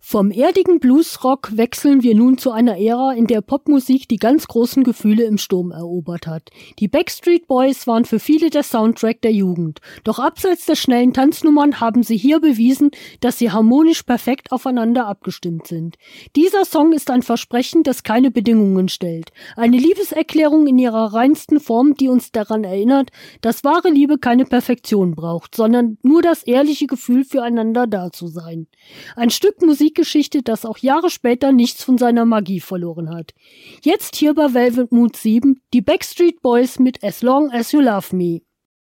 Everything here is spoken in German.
Vom erdigen Bluesrock wechseln wir nun zu einer Ära, in der Popmusik die ganz großen Gefühle im Sturm erobert hat. Die Backstreet Boys waren für viele der Soundtrack der Jugend. Doch abseits der schnellen Tanznummern haben sie hier bewiesen, dass sie harmonisch perfekt aufeinander abgestimmt sind. Dieser Song ist ein Versprechen, das keine Bedingungen stellt. Eine Liebeserklärung in ihrer reinsten Form, die uns daran erinnert, dass wahre Liebe keine Perfektion braucht, sondern nur das ehrliche Gefühl, füreinander da zu sein. Ein Stück Musikgeschichte, das auch Jahre später nichts von seiner Magie verloren hat. Jetzt hier bei Velvet Mood 7 die Backstreet Boys mit As Long As You Love Me.